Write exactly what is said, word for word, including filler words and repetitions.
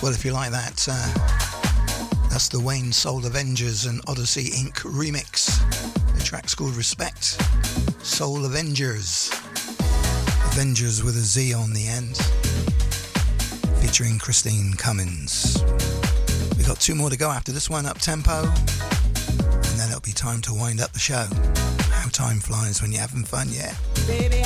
Well, if you like that, uh, that's the Wayne Soul Avengers and Odyssey Incorporated remix. The track's called Respect. Soul Avengers. Avengers with a Z on the end. Featuring Christine Cummins. We got two more to go after this one, up tempo. And then it'll be time to wind up the show. How time flies when you're having fun, yeah. Baby.